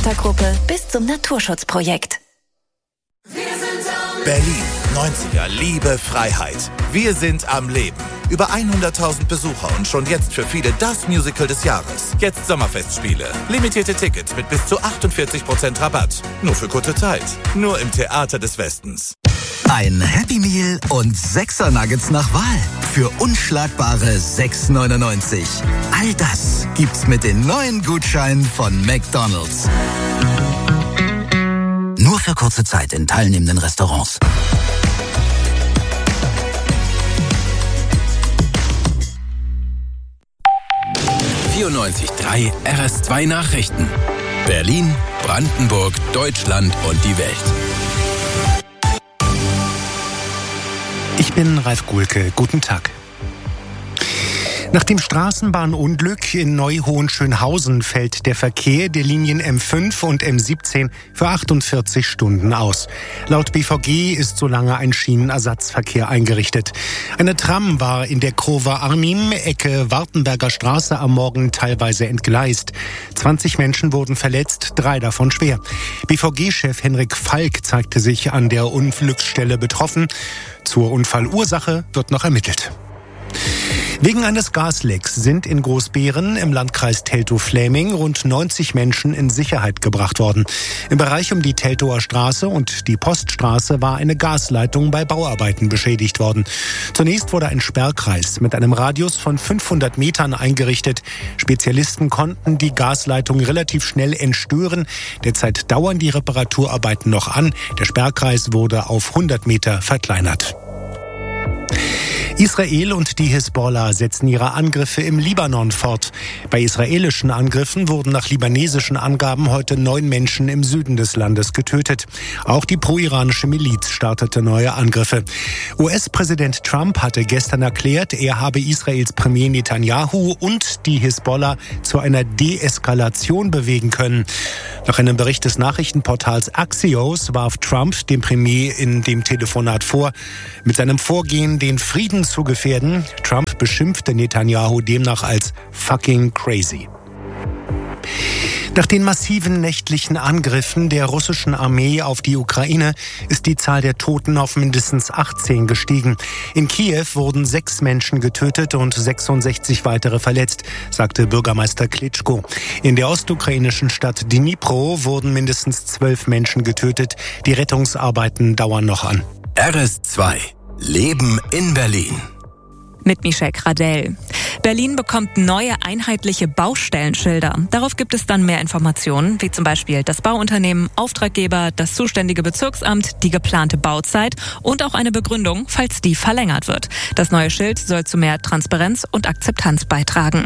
Theatergruppe bis zum Naturschutzprojekt. Berlin, 90er, Liebe, Freiheit. Wir sind am Leben. Über 100.000 Besucher und schon jetzt für viele das Musical des Jahres. Jetzt Sommerfestspiele. Limitierte Tickets mit bis zu 48% Rabatt. Nur für kurze Zeit. Nur im Theater des Westens. Ein Happy Meal und 6er Nuggets nach Wahl. Für unschlagbare 6,99. All das gibt's mit den neuen Gutscheinen von McDonald's. Nur für kurze Zeit in teilnehmenden Restaurants. RS2 Nachrichten. Berlin, Brandenburg, Deutschland und die Welt. Ich bin Ralf Guhlke. Guten Tag. Nach dem Straßenbahnunglück in Neu-Hohenschönhausen fällt der Verkehr der Linien M5 und M17 für 48 Stunden aus. Laut BVG ist solange ein Schienenersatzverkehr eingerichtet. Eine Tram war in der Krower Arnim, Ecke Wartenberger Straße am Morgen teilweise entgleist. 20 Menschen wurden verletzt, 3 davon schwer. BVG-Chef Henrik Falk zeigte sich an der Unglücksstelle betroffen. Zur Unfallursache wird noch ermittelt. Wegen eines Gaslecks sind in Großbeeren im Landkreis Teltow-Fläming rund 90 Menschen in Sicherheit gebracht worden. Im Bereich um die Teltower Straße und die Poststraße war eine Gasleitung bei Bauarbeiten beschädigt worden. Zunächst wurde ein Sperrkreis mit einem Radius von 500 Metern eingerichtet. Spezialisten konnten die Gasleitung relativ schnell entstören. Derzeit dauern die Reparaturarbeiten noch an. Der Sperrkreis wurde auf 100 Meter verkleinert. Israel und die Hisbollah setzen ihre Angriffe im Libanon fort. Bei israelischen Angriffen wurden nach libanesischen Angaben heute 9 Menschen im Süden des Landes getötet. Auch die pro-iranische Miliz startete neue Angriffe. US-Präsident Trump hatte gestern erklärt, er habe Israels Premier Netanyahu und die Hisbollah zu einer Deeskalation bewegen können. Nach einem Bericht des Nachrichtenportals Axios warf Trump dem Premier in dem Telefonat vor, mit seinem Vorgehen den Frieden zu gefährden. Trump beschimpfte Netanyahu demnach als fucking crazy. Nach den massiven nächtlichen Angriffen der russischen Armee auf die Ukraine ist die Zahl der Toten auf mindestens 18 gestiegen. In Kiew wurden 6 Menschen getötet und 66 weitere verletzt, sagte Bürgermeister Klitschko. In der ostukrainischen Stadt Dnipro wurden mindestens 12 Menschen getötet. Die Rettungsarbeiten dauern noch an. RS2 Leben in Berlin. Mit Michelle Gradell. Berlin bekommt neue einheitliche Baustellenschilder. Darauf gibt es dann mehr Informationen, wie zum Beispiel das Bauunternehmen, Auftraggeber, das zuständige Bezirksamt, die geplante Bauzeit und auch eine Begründung, falls die verlängert wird. Das neue Schild soll zu mehr Transparenz und Akzeptanz beitragen.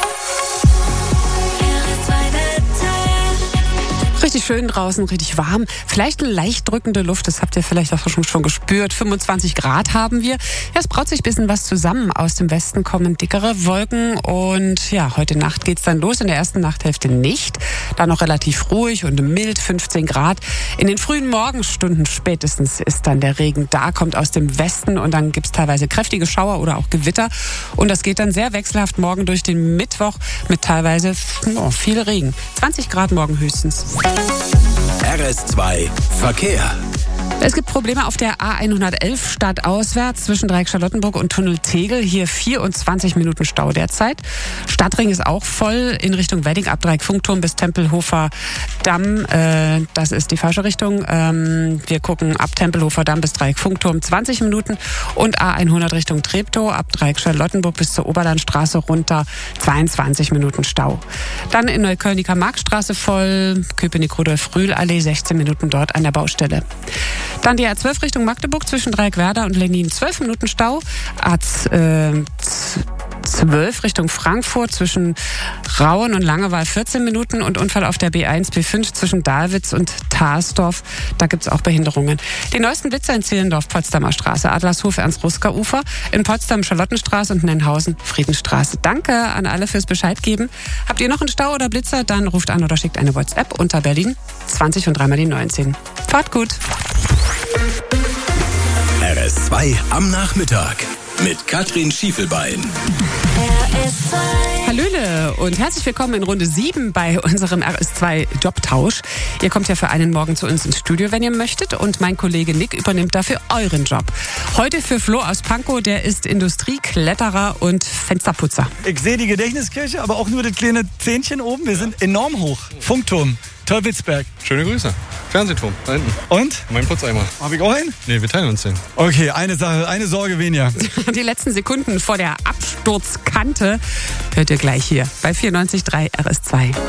Richtig schön draußen, richtig warm. Vielleicht eine leicht drückende Luft, das habt ihr vielleicht auch schon gespürt. 25 Grad haben wir. Ja, es braut sich ein bisschen was zusammen. Aus dem Westen kommen dickere Wolken und ja, heute Nacht geht's dann los. In der ersten Nachthälfte nicht. Dann noch relativ ruhig und mild, 15 Grad. In den frühen Morgenstunden spätestens ist dann der Regen da, kommt aus dem Westen und dann gibt's teilweise kräftige Schauer oder auch Gewitter. Und das geht dann sehr wechselhaft morgen durch den Mittwoch mit teilweise viel Regen. 20 Grad morgen höchstens. RS2 Verkehr. Es gibt Probleme auf der A111 stadtauswärts zwischen Dreieck Charlottenburg und Tunnel Tegel. Hier 24 Minuten Stau derzeit. Stadtring ist auch voll in Richtung Wedding ab Dreieck Funkturm bis Tempelhofer Damm. Das ist die falsche Richtung. Wir gucken ab Tempelhofer Damm bis Dreieck Funkturm 20 Minuten und A100 Richtung Treptow ab Dreieck Charlottenburg bis zur Oberlandstraße runter 22 Minuten Stau. Dann in Neukölln die Karl-Marx-Straße voll, Köpenick-Rudolf-Rühl-Allee 16 Minuten dort an der Baustelle. Dann die A12 Richtung Magdeburg zwischen Dreieckwerder und Lenin 12 Minuten Stau. A12 Richtung Frankfurt zwischen Rauen und Langeweil 14 Minuten und Unfall auf der B1, B5 zwischen Dahlwitz und Tarsdorf. Da gibt's auch Behinderungen. Die neuesten Blitzer in Zehlendorf, Potsdamer Straße, Adlershof, Ernst-Rusker-Ufer, in Potsdam Charlottenstraße und Nennhausen Friedenstraße. Danke an alle fürs Bescheid geben. Habt ihr noch einen Stau oder Blitzer? Dann ruft an oder schickt eine WhatsApp unter Berlin 20 und 3 mal die 19. Fahrt gut. RS2 am Nachmittag mit Katrin Schiefelbein. Hallöle und herzlich willkommen in Runde 7 bei unserem RS2 Jobtausch. Ihr kommt ja für einen Morgen zu uns ins Studio, wenn ihr möchtet, und mein Kollege Nick übernimmt dafür euren Job. Heute für Flo aus Pankow, der ist Industriekletterer und Fensterputzer. Ich sehe die Gedächtniskirche, aber auch nur das kleine Zähnchen oben. Wir sind enorm hoch. Funkturm, Teufelsberg. Schöne Grüße. Fernsehturm, da hinten. Und? Mein Putzeimer. Hab ich auch einen? Nee, wir teilen uns den. Okay, eine Sache, eine Sorge weniger. Die letzten Sekunden vor der Absturzkante hört ihr gleich hier bei 94.3 RS2.